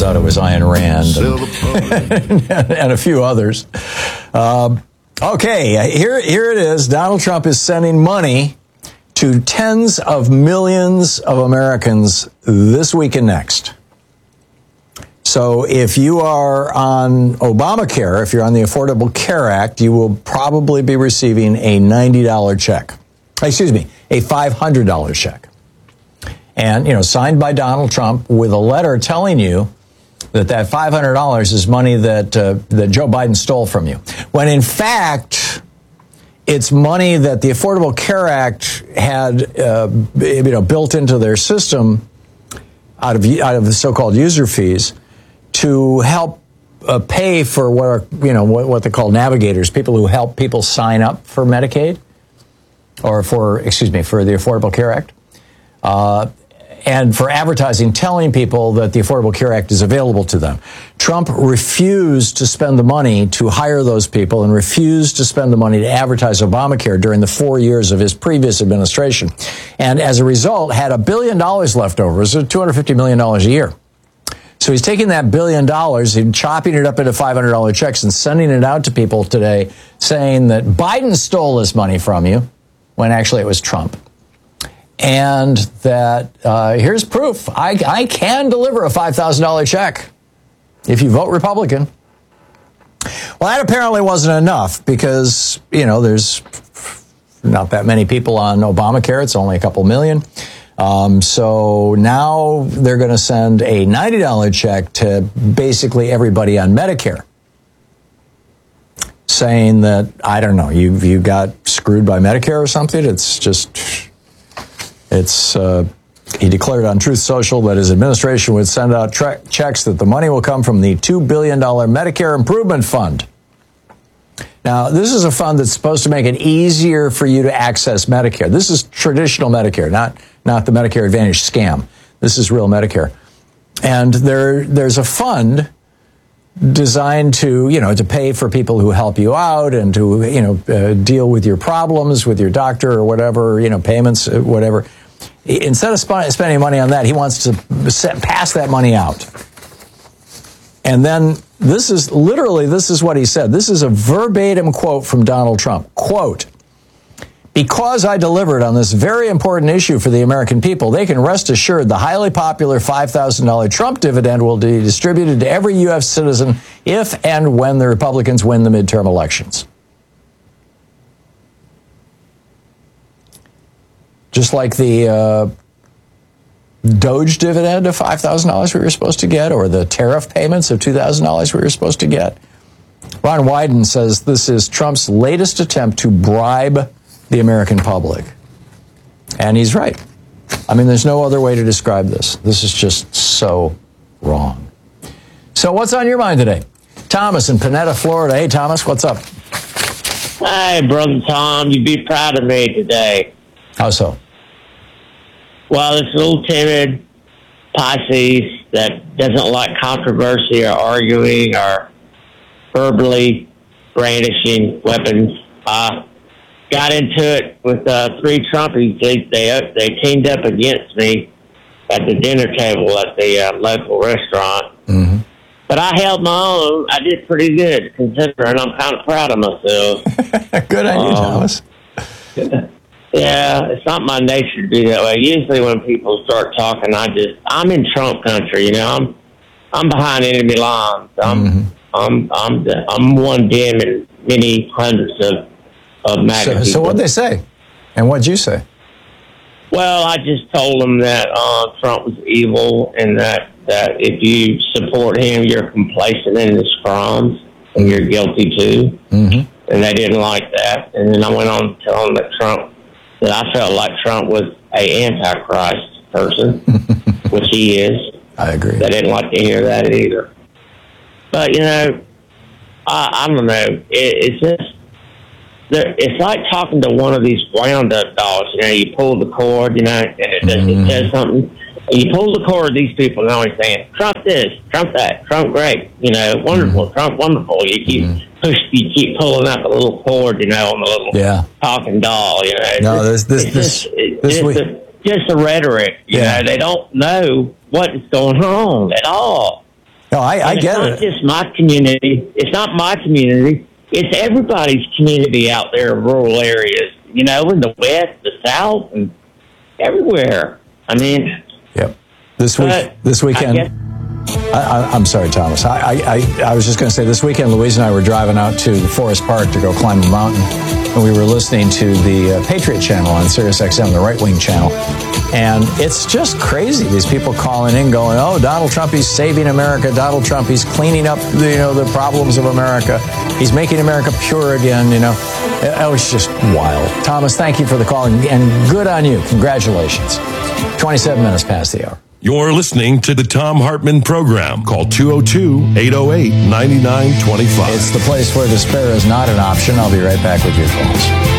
out it was Ayn Rand and a few others. Okay, here it is. Donald Trump is sending money to tens of millions of Americans this week and next. So if you are on Obamacare, if you're on the Affordable Care Act, you will probably be receiving a $90 check. Excuse me, a $500 check. And, signed by Donald Trump with a letter telling you that $500 is money that Joe Biden stole from you. When in fact, it's money that the Affordable Care Act had, built into their system out of the so-called user fees to help pay for what they call navigators, people who help people sign up for Medicaid or for the Affordable Care Act. And for advertising, telling people that the Affordable Care Act is available to them. Trump refused to spend the money to hire those people and refused to spend the money to advertise Obamacare during the 4 years of his previous administration. And as a result, had $1 billion left over. It was $250 million a year. So he's taking that $1 billion and chopping it up into $500 checks and sending it out to people today saying that Biden stole this money from you, when actually it was Trump. And that here's proof. I can deliver a $5,000 check if you vote Republican. Well, that apparently wasn't enough because, there's not that many people on Obamacare. It's only a couple million. So now they're going to send a $90 check to basically everybody on Medicare, saying that, I don't know, you got screwed by Medicare or something. He declared on Truth Social that his administration would send out checks that the money will come from the $2 billion Medicare Improvement Fund. Now, this is a fund that's supposed to make it easier for you to access Medicare. This is traditional Medicare, not the Medicare Advantage scam. This is real Medicare. And there's a fund designed to, to pay for people who help you out and to, deal with your problems with your doctor or whatever, payments, whatever. Instead of spending money on that, he wants to pass that money out. And then this is what he said. This is a verbatim quote from Donald Trump. Quote, "Because I delivered on this very important issue for the American people, they can rest assured the highly popular $5,000 Trump dividend will be distributed to every U.S. citizen if and when the Republicans win the midterm elections." Just like the Doge dividend of $5,000 we were supposed to get, or the tariff payments of $2,000 we were supposed to get. Ron Wyden says this is Trump's latest attempt to bribe the American public. And he's right. I mean, there's no other way to describe this. This is just so wrong. So what's on your mind today? Thomas in Panetta, Florida. Hey, Thomas, what's up? Hi, Brother Tom. You'd be proud of me today. How so? Well, this little timid Pisces that doesn't like controversy or arguing or verbally brandishing weapons got into it with three Trumpies. They teamed up against me at the dinner table at the local restaurant. Mm-hmm. But I held my own. I did pretty good, considering I'm kind of proud of myself. Good on you, Thomas. Yeah, it's not my nature to be that way. Usually when people start talking, I'm in Trump country, I'm behind enemy lines. I'm one dim in many hundreds of MAGA people. So what'd they say? And what'd you say? Well, I just told them that Trump was evil and that if you support him, you're complacent in his crimes and you're guilty too. Mm-hmm. And they didn't like that. And then I went on to tell them that I felt like Trump was a antichrist person, which he is. I agree. They didn't like to hear that either. But, I don't know. It's just, it's like talking to one of these wound-up dolls. You pull the cord, and it says something. And you pull the cord, these people are always saying, Trump this, Trump that, Trump great, wonderful, Trump wonderful. You keep pulling out the little cord, on the little talking doll, No, just the rhetoric, they don't know what is going on at all. No, I get it. It's not just my community. It's not my community. It's everybody's community out there in rural areas, in the West, the South, and everywhere. I mean... Yep. This weekend... I'm sorry, Thomas. I was just going to say, this weekend, Louise and I were driving out to the Forest Park to go climb a mountain, and we were listening to the Patriot Channel on Sirius XM, the right-wing channel, and it's just crazy. These people calling in going, oh, Donald Trump, he's saving America. Donald Trump, he's cleaning up, the problems of America. He's making America pure again, It was just wild. Thomas, thank you for the call, and good on you. Congratulations. 27 minutes past the hour. You're listening to the Thom Hartmann Program. Call 202-808-9925. It's the place where despair is not an option. I'll be right back with your calls.